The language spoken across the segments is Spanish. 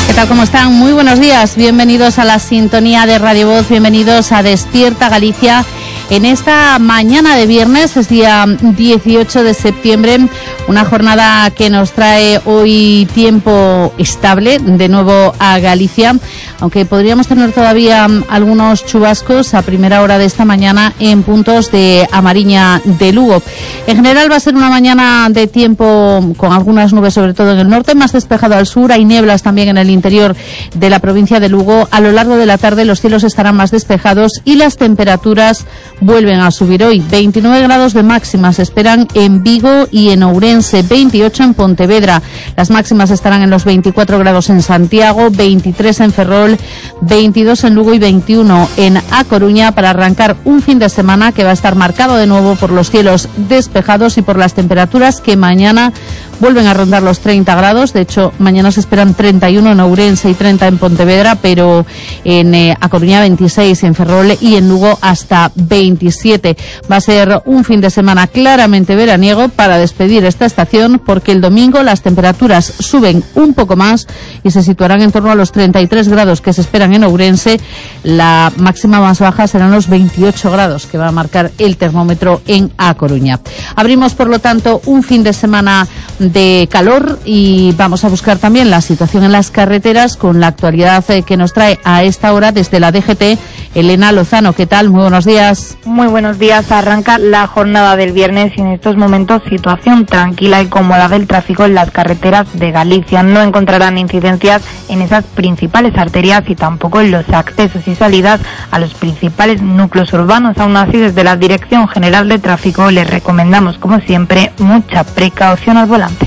¿Qué tal? ¿Cómo están? Muy buenos días. Bienvenidos a la sintonía de Radio Voz. Bienvenidos a Despierta Galicia. En esta mañana de viernes, es día 18 de septiembre, una jornada que nos trae hoy tiempo estable de nuevo a Galicia, aunque podríamos tener todavía algunos chubascos a primera hora de esta mañana en puntos de Amariña de Lugo. En general va a ser una mañana de tiempo con algunas nubes, sobre todo en el norte, más despejado al sur. Hay nieblas también en el interior de la provincia de Lugo. A lo largo de la tarde los cielos estarán más despejados y las temperaturas vuelven a subir hoy. 29 grados de máxima se esperan en Vigo y en Ourense, 28 en Pontevedra. Las máximas estarán en los 24 grados en Santiago, 23 en Ferrol, 22 en Lugo y 21 en A Coruña, para arrancar un fin de semana que va a estar marcado de nuevo por los cielos despejados y por las temperaturas que mañana vuelven a rondar los 30 grados. De hecho, mañana se esperan 31 en Ourense y 30 en Pontevedra, pero en A Coruña 26, en Ferrol y en Lugo hasta 27. Va a ser un fin de semana claramente veraniego para despedir esta estación, porque el domingo las temperaturas suben un poco más y se situarán en torno a los 33 grados que se esperan en Ourense. La máxima más baja serán los 28 grados que va a marcar el termómetro en A Coruña. Abrimos, por lo tanto, un fin de semana de calor y vamos a buscar también la situación en las carreteras con la actualidad que nos trae a esta hora desde la DGT Elena Lozano. ¿Qué tal? Muy buenos días. Muy buenos días. Arranca la jornada del viernes y en estos momentos situación tranquila y cómoda del tráfico en las carreteras de Galicia. No encontrarán incidencias en esas principales arterias y tampoco en los accesos y salidas a los principales núcleos urbanos. Aún así, desde la Dirección General de Tráfico les recomendamos, como siempre, mucha precaución al volante.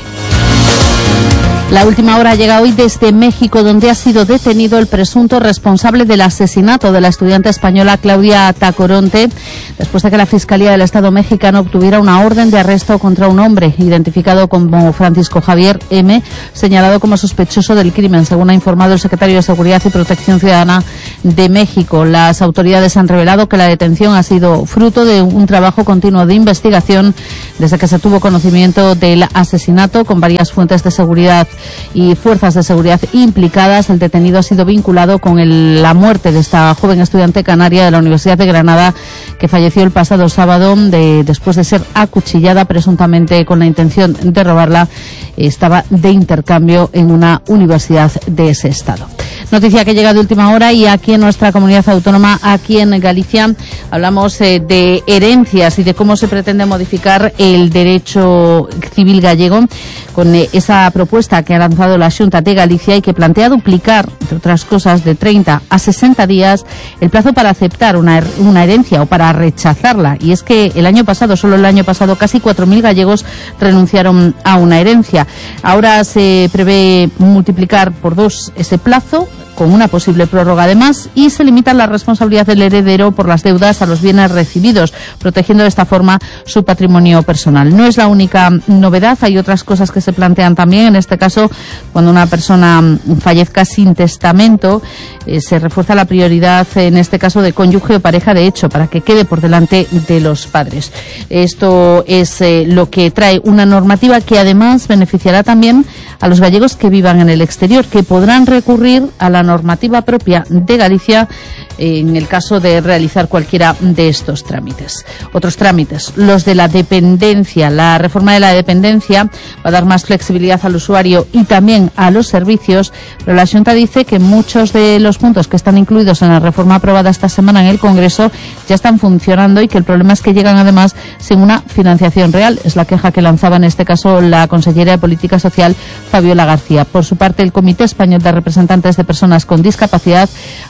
La última hora llega hoy desde México, donde ha sido detenido el presunto responsable del asesinato de la estudiante española Claudia Tacoronte, después de que la Fiscalía del Estado mexicano obtuviera una orden de arresto contra un hombre identificado como Francisco Javier M., señalado como sospechoso del crimen, según ha informado el secretario de Seguridad y Protección Ciudadana de México. Las autoridades han revelado que la detención ha sido fruto de un trabajo continuo de investigación desde que se tuvo conocimiento del asesinato, con varias fuentes de seguridad y fuerzas de seguridad implicadas. El detenido ha sido vinculado con la muerte de esta joven estudiante canaria de la Universidad de Granada, que falleció el pasado sábado después de ser acuchillada, presuntamente con la intención de robarla. Estaba de intercambio en una universidad de ese estado. Noticia que llega de última hora, y aquí en nuestra comunidad autónoma, aquí en Galicia, hablamos de herencias y de cómo se pretende modificar el derecho civil gallego con esa propuesta que ha lanzado la Xunta de Galicia y que plantea duplicar, entre otras cosas, de 30 a 60 días el plazo para aceptar una herencia o para rechazarla. Y es que solo el año pasado, casi 4.000 gallegos renunciaron a una herencia. Ahora se prevé multiplicar por 2 ese plazo, con una posible prórroga además, y se limita la responsabilidad del heredero por las deudas a los bienes recibidos, protegiendo de esta forma su patrimonio personal. No es la única novedad, hay otras cosas que se plantean también. En este caso, cuando una persona fallezca sin testamento, se refuerza la prioridad, en este caso, de cónyuge o pareja de hecho, para que quede por delante de los padres. Esto es lo que trae una normativa que además beneficiará también a los gallegos que vivan en el exterior, que podrán recurrir a la normativa propia de Galicia en el caso de realizar cualquiera de estos trámites. Otros trámites, los de la dependencia. La reforma de la dependencia va a dar más flexibilidad al usuario y también a los servicios, pero la Xunta dice que muchos de los puntos que están incluidos en la reforma aprobada esta semana en el Congreso ya están funcionando y que el problema es que llegan además sin una financiación real. Es la queja que lanzaba en este caso la consellera de Política Social, Fabiola García. Por su parte, el Comité Español de Representantes de Personas con Discapacidad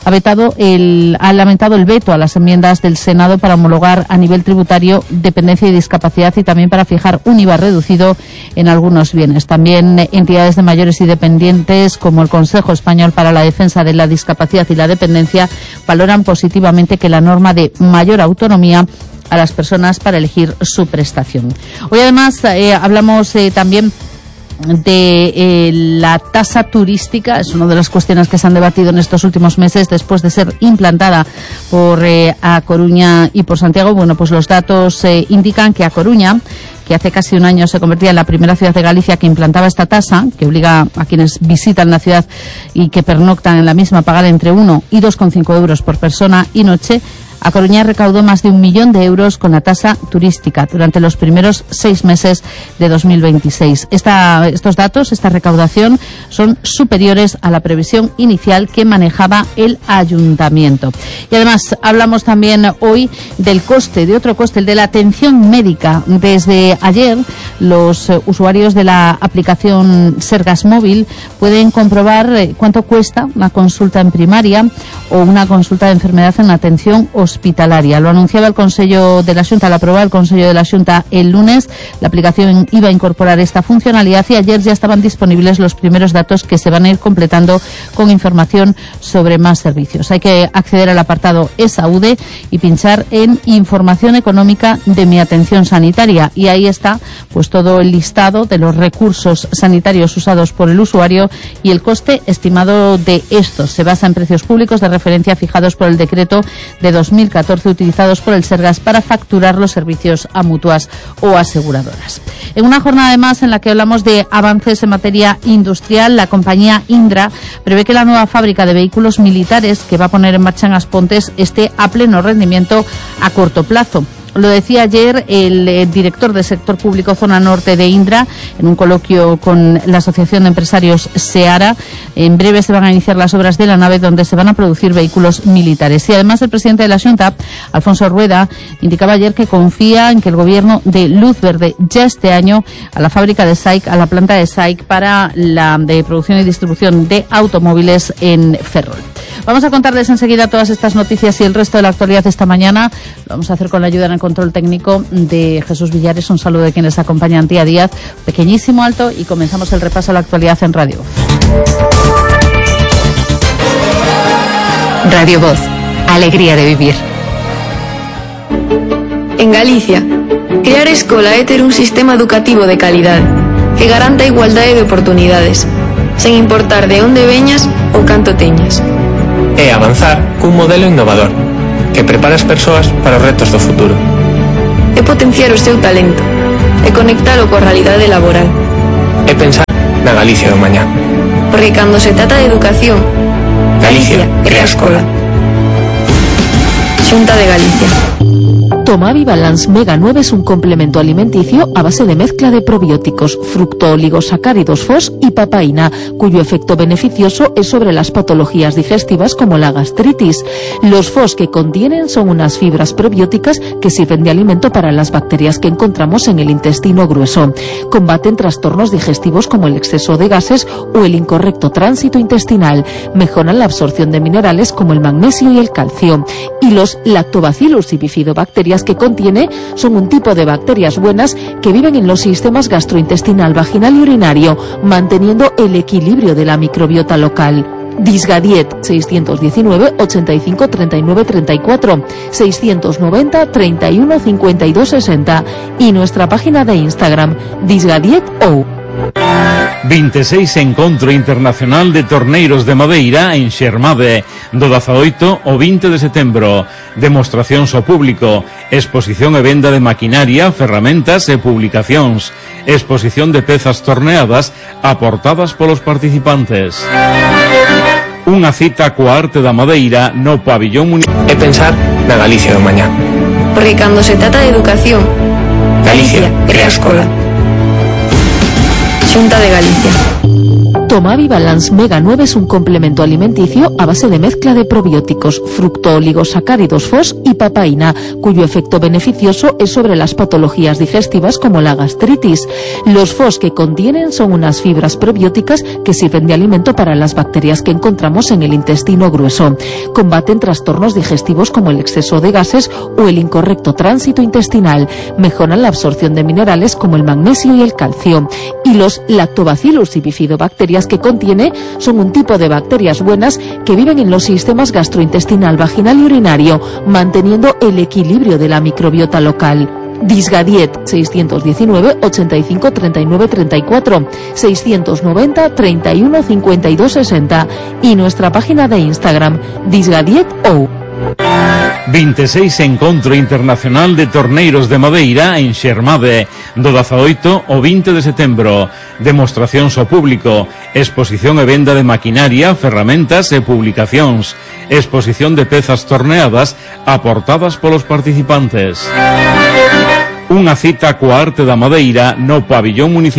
ha lamentado el veto a las enmiendas del Senado para homologar a nivel tributario dependencia y discapacidad, y también para fijar un IVA reducido en algunos bienes. También entidades de mayores y dependientes, como el Consejo Español para la Defensa de la Discapacidad y la Dependencia, valoran positivamente que la norma de mayor autonomía a las personas para elegir su prestación. Hoy además hablamos también de la tasa turística. Es una de las cuestiones que se han debatido en estos últimos meses después de ser implantada por A Coruña y por Santiago. Bueno, pues los datos indican que A Coruña, que hace casi un año se convertía en la primera ciudad de Galicia que implantaba esta tasa, que obliga a quienes visitan la ciudad y que pernoctan en la misma a pagar entre 1 y 2,5 euros por persona y noche, A Coruña recaudó más de 1 millón de euros con la tasa turística durante los primeros 6 meses de 2026. Estos datos, esta recaudación, son superiores a la previsión inicial que manejaba el ayuntamiento. Y además hablamos también hoy del coste, de otro coste, el de la atención médica. Desde ayer, los usuarios de la aplicación Sergas Móvil pueden comprobar cuánto cuesta una consulta en primaria o una consulta de enfermedad en atención hospitalaria. Lo anunciaba el Consejo de la Xunta, lo aprobaba el Consejo de la Xunta el lunes. La aplicación iba a incorporar esta funcionalidad y ayer ya estaban disponibles los primeros datos que se van a ir completando con información sobre más servicios. Hay que acceder al apartado ESAUDE y pinchar en Información económica de mi atención sanitaria, y ahí está pues todo el listado de los recursos sanitarios usados por el usuario y el coste estimado de estos. Se basa en precios públicos de referencia fijados por el decreto de 2014 utilizados por el Sergas para facturar los servicios a mutuas o aseguradoras. En una jornada además en la que hablamos de avances en materia industrial, la compañía Indra prevé que la nueva fábrica de vehículos militares que va a poner en marcha en As Pontes esté a pleno rendimiento a corto plazo. Lo decía ayer el director del sector público Zona Norte de Indra en un coloquio con la Asociación de Empresarios SEARA. En breve se van a iniciar las obras de la nave donde se van a producir vehículos militares. Y además el presidente de la Xunta, Alfonso Rueda, indicaba ayer que confía en que el gobierno dé luz verde ya este año a la fábrica de SAIC, a la planta de SAIC para la de producción y distribución de automóviles en Ferrol. Vamos a contarles enseguida todas estas noticias y el resto de la actualidad esta mañana. Lo vamos a hacer con la ayuda en el control técnico de Jesús Villares. Un saludo de quienes acompañan día a día. Pequeñísimo alto y comenzamos el repaso a la actualidad en Radio Voz. Radio Voz. Alegría de vivir. En Galicia, crear escola é ter un sistema educativo de calidade que garanta a igualdade de oportunidades, sen importar de onde veñas ou canto teñas. É avanzar cun modelo innovador que prepara as persoas para os retos do futuro. É potenciar o seu talento e conectalo coa realidade laboral. É pensar na Galicia do mañá. Porque cando se trata de educación, Galicia crea escola. Xunta de Galicia. Tomavi Balance Mega 9 es un complemento alimenticio a base de mezcla de probióticos, fructooligosacáridos FOS y papaína, cuyo efecto beneficioso es sobre las patologías digestivas como la gastritis. Los FOS que contienen son unas fibras probióticas que sirven de alimento para las bacterias que encontramos en el intestino grueso. Combaten trastornos digestivos como el exceso de gases o el incorrecto tránsito intestinal. Mejoran la absorción de minerales como el magnesio y el calcio. Y los Lactobacillus y bifidobacterias que contiene son un tipo de bacterias buenas que viven en los sistemas gastrointestinal, vaginal y urinario, manteniendo el equilibrio de la microbiota local. Disgadiet 619 85 39 34 690 31 52 60 y nuestra página de Instagram Disgadiet.ou. 26 Encontro Internacional de Torneiros de Madeira en Xermade, do 18 ao 20 de setembro. Demostracións ao público, exposición e venda de maquinaria, ferramentas e publicacións, exposición de pezas torneadas aportadas polos participantes. Unha cita coa arte da madeira no pabillón municipal. É pensar na Galicia do mañá. Porque cando se trata de educación, Galicia crea escola. Xunta de Galicia. Tomavi Balance Mega 9 es un complemento alimenticio a base de mezcla de probióticos, fructooligosacáridos FOS y papaína, cuyo efecto beneficioso es sobre las patologías digestivas como la gastritis. Los FOS que contienen son unas fibras probióticas que sirven de alimento para las bacterias que encontramos en el intestino grueso. Combaten trastornos digestivos como el exceso de gases o el incorrecto tránsito intestinal. Mejoran la absorción de minerales como el magnesio y el calcio. Y los Lactobacillus y bifidobacterias que contiene son un tipo de bacterias buenas que viven en los sistemas gastrointestinal, vaginal y urinario, manteniendo el equilibrio de la microbiota local. Disgadiet 619 85 39 34, 690 31 52 60 y nuestra página de Instagram DisgadietO. 26 Encontro Internacional de Torneiros de Madeira en Xermade, do 18 ao 20 de setembro. Demostracións ao público, exposición e venda de maquinaria, ferramentas e publicacións, exposición de pezas torneadas aportadas polos participantes. Unha cita coa arte da madeira no pabillón municipal